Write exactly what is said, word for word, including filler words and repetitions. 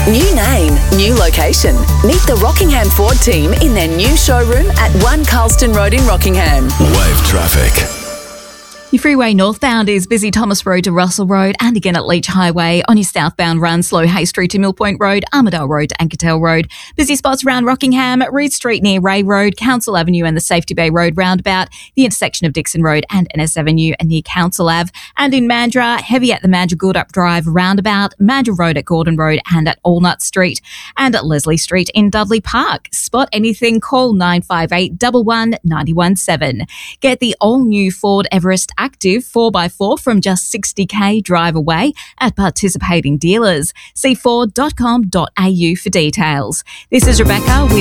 New name, new location. Meet the Rockingham Ford team in their new showroom at one Carlston Road in Rockingham. Wave traffic. Your freeway northbound is busy Thomas Road to Russell Road and again at Leach Highway. On your southbound run, slow Hay Street to Mill Point Road, Armidale Road to Ankertell Road. Busy spots around Rockingham, Reed Street near Ray Road, Council Avenue and the Safety Bay Road roundabout, the intersection of Dixon Road and N S Avenue and near Council Ave. And in Mandurah, heavy at the Mandurah Gouldup Drive roundabout, Mandurah Road at Gordon Road and at Allnut Street. And at Leslie Street in Dudley Park. Spot anything, call nine five eight, one one, nine one seven. Get the all-new Ford Everest Active four by four from just sixty k drive away at participating dealers. See ford dot com dot a u for details. This is Rebecca with